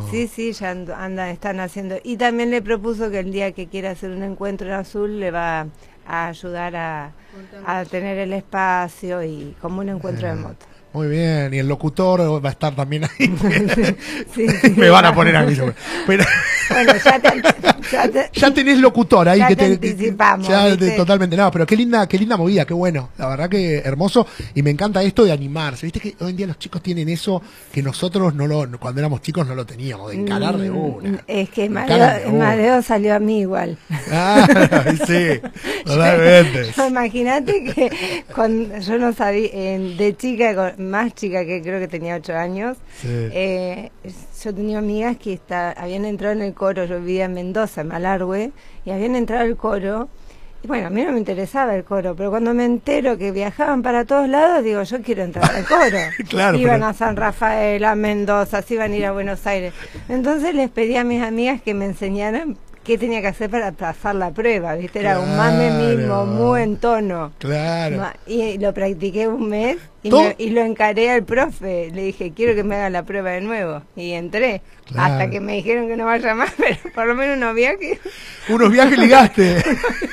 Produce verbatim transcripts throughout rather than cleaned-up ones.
sí, sí, ya andan, están haciendo. Y también le propuso que el día que quiera hacer un encuentro en Azul le va a ayudar a, a tener el espacio y como un encuentro eh, de moto. Muy bien, y el locutor va a estar también ahí. sí, sí, Me van a poner a mí. Pero bueno, ya, te, ya, te, ya tenés locutor ahí ya que te, te anticipamos. Ya te, totalmente, no, pero qué linda, qué linda movida, qué bueno. La verdad que hermoso y me encanta esto de animarse. Viste que hoy en día los chicos tienen eso que nosotros no lo, cuando éramos chicos no lo teníamos, de encarar de una. Es que Madeo, Madeo salió a mí igual. Ah, sí, totalmente. Imagínate que cuando yo no sabía, eh, de chica, más chica que creo que tenía ocho años, sí. eh, yo tenía amigas que está, habían entrado en el coro, yo vivía en Mendoza, en Malargüe, y habían entrado al coro, y bueno, a mí no me interesaba el coro, pero cuando me entero que viajaban para todos lados, digo, yo quiero entrar al coro. Claro, iban pero... a San Rafael, a Mendoza, se iban a ir a Buenos Aires. Entonces les pedí a mis amigas que me enseñaran qué tenía que hacer para pasar la prueba, ¿viste? Era claro, un mame mismo, muy en tono. Claro. Y lo practiqué un mes y, me, y lo encaré al profe. Le dije, quiero que me haga la prueba de nuevo. Y entré. Claro. Hasta que me dijeron que no vaya más, pero por lo menos unos viajes. Unos viajes ligaste.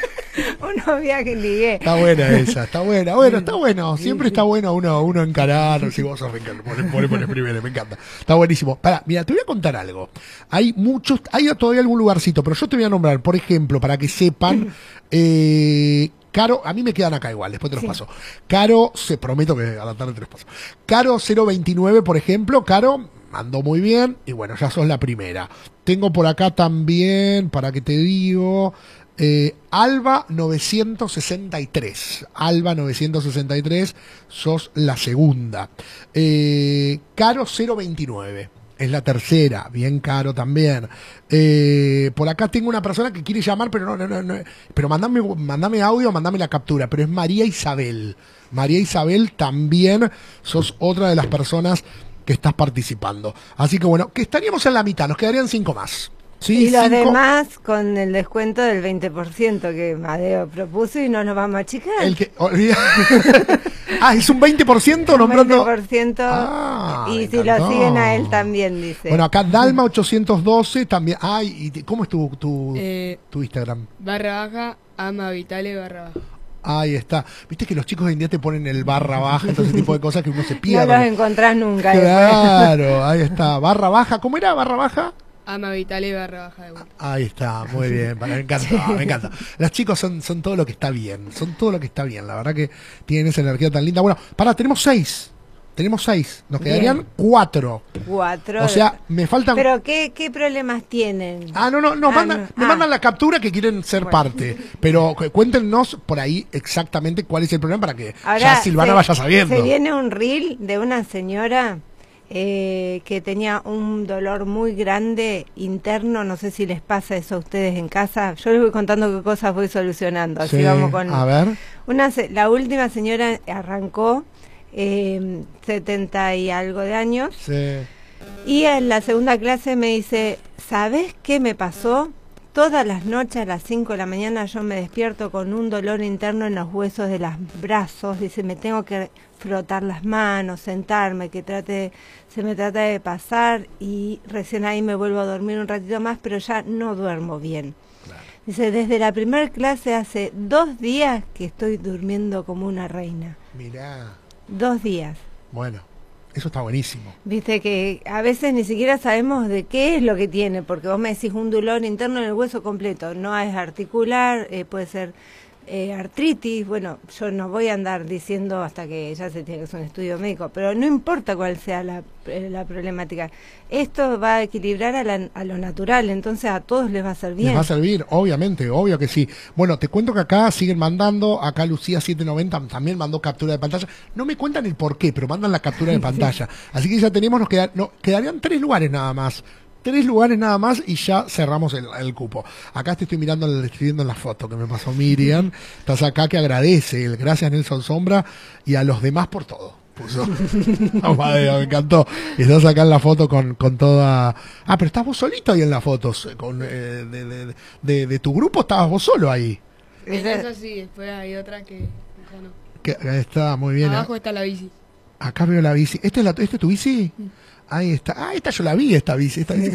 Unos viajes ligué. Está buena esa, está buena. Bueno, está bueno. Siempre está bueno uno, uno encarar. Si vos sos por primero, me encanta. Está buenísimo. Pará, mira, te voy a contar algo. Hay muchos, hay todavía algún lugarcito, pero yo te voy a nombrar, por ejemplo, para que sepan, eh, Caro, a mí me quedan acá igual, después te los sí. paso. Caro, se prometo que a la tarde te los paso. Caro cero veintinueve, por ejemplo, Caro andó muy bien y bueno, ya sos la primera. Tengo por acá también, para que te digo, eh, Alba novecientos sesenta y tres. Alba novecientos sesenta y tres, sos la segunda. Eh, Caro cero veintinueve. Es la tercera, bien Caro también. Eh, por acá tengo una persona que quiere llamar, pero no, no, no, no. Pero mandame, mandame audio, mandame la captura. Pero es María Isabel. María Isabel también sos otra de las personas que estás participando. Así que bueno, que estaríamos en la mitad, nos quedarían cinco más. Sí, y los cinco... demás con el descuento del veinte por ciento que Madeo propuso y no nos vamos a achicar. El que, olvida... ah, es un veinte por ciento un nombrando... veinte por ciento ah, y si lo siguen a él también, dice. Bueno, acá Dalma ochocientos doce también. Ay, y ¿cómo es tu, tu, eh, tu Instagram? Barra baja, ama vitale barra baja. Ahí está. Viste que los chicos hoy en día te ponen el barra baja, todo ese tipo de cosas que uno se pierde. No los encontrás nunca. Claro, después. Ahí está. Barra baja, ¿cómo era barra baja? Ama Vitale barra baja de vuelta. Ahí está, muy bien, me encanta, sí. me encanta. Las chicos son, son todo lo que está bien, son todo lo que está bien, la verdad que tienen esa energía tan linda. Bueno, pará, tenemos seis, tenemos seis, nos quedarían bien. cuatro. Cuatro. O sea, me faltan... ¿Pero qué, qué problemas tienen? Ah, no, no, nos ah, mandan, no. me ah. mandan la captura que quieren ser bueno. parte, pero cuéntenos por ahí exactamente cuál es el problema para que ahora, ya Silvana se, vaya sabiendo. Se viene un reel de una señora... Eh, que tenía un dolor muy grande interno, no sé si les pasa eso a ustedes en casa. Yo les voy contando qué cosas voy solucionando. Así sí, vamos con. A ver. Una, la última señora arrancó eh, setenta y algo de años. Sí. Y en la segunda clase me dice, ¿sabes qué me pasó? Todas las noches a las cinco de la mañana yo me despierto con un dolor interno en los huesos de los brazos. Dice, me tengo que frotar las manos, sentarme, que trate, se me trata de pasar y recién ahí me vuelvo a dormir un ratito más, pero ya no duermo bien. Claro. Dice, desde la primera clase hace dos días que estoy durmiendo como una reina. Mirá. Dos días. Bueno. Eso está buenísimo. Viste que a veces ni siquiera sabemos de qué es lo que tiene, porque vos me decís un dolor interno en el hueso completo, no es articular, eh, puede ser eh, artritis, bueno, yo no voy a andar diciendo hasta que ya se tiene que hacer un estudio médico, pero no importa cuál sea la, la problemática, esto va a equilibrar a, la, a lo natural, entonces a todos les va a servir. Les va a servir, obviamente, obvio que sí. Bueno, te cuento que acá siguen mandando, acá Lucía setecientos noventa también mandó captura de pantalla, no me cuentan el por qué, pero mandan la captura de pantalla, sí. Así que ya tenemos, nos queda, no, quedarían tres lugares nada más. Tres lugares nada más y ya cerramos el, el cupo. Acá te estoy mirando, le estoy viendo en la foto que me pasó Miriam. Estás acá que agradece. El gracias Nelson Sombra y a los demás por todo. Puso. Oh, madre, me encantó. Y estás acá en la foto con, con toda... Ah, pero estás vos solito ahí en las fotos. Con, eh, de, de, de, de tu grupo estabas vos solo ahí. Eso sí, después hay otra que... No. Que, está muy bien. Abajo ¿eh? Está la bici. Acá veo la bici. ¿Este es, la, este es tu bici? Mm. Ahí está. Ah, esta yo la vi, esta bici. Esta bici